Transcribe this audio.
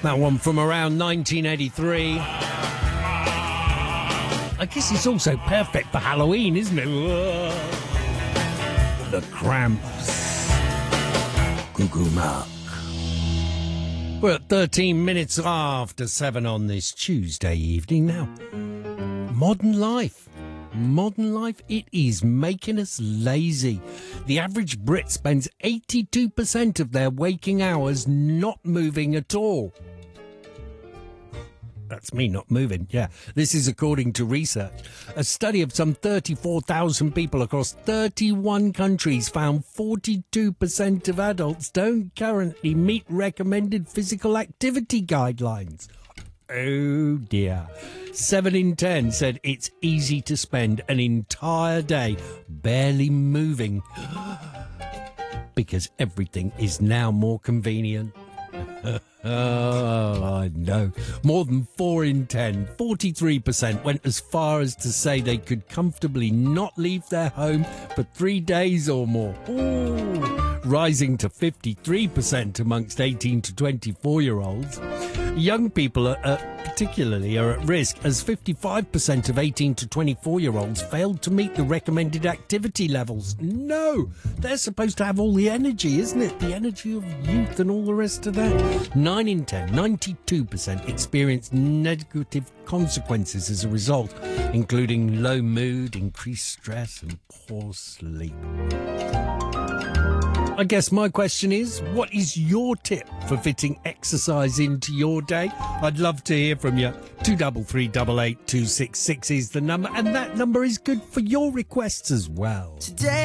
That one from around 1983. I guess it's also perfect for Halloween, isn't it? The Cramps. Cuckoo Mark. We're at 13 minutes after 7 on this Tuesday evening now. Modern life, it is making us lazy. The average Brit spends 82% of their waking hours not moving at all. That's me not moving, yeah. This is according to research. A study of some 34,000 people across 31 countries found 42% of adults don't currently meet recommended physical activity guidelines. Oh dear. 7 in 10 said it's easy to spend an entire day barely moving because everything is now more convenient. Oh, I know. More than 4 in 10, 43% went as far as to say they could comfortably not leave their home for 3 days or more. Ooh. Rising to 53% amongst 18 to 24-year-olds. Young people particularly are at risk, as 55% of 18 to 24-year-olds failed to meet the recommended activity levels. No! They're supposed to have all the energy, isn't it? The energy of youth and all the rest of that. 9 in 10, 92% experienced negative consequences as a result, including low mood, increased stress and poor sleep. I guess my question is, what is your tip for fitting exercise into your day? I'd love to hear from you. 233 is the number, and that number is good for your requests as well. Today